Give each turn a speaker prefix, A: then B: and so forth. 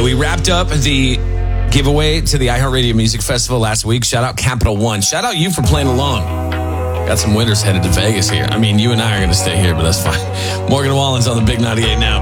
A: Hey, we wrapped up the giveaway to the iHeartRadio Music Festival last week. Shout out Capital One. Shout out you for playing along. Got some winners headed to Vegas here. I mean, you and I are going to stay here, but that's fine. Morgan Wallen's on the Big 98 now.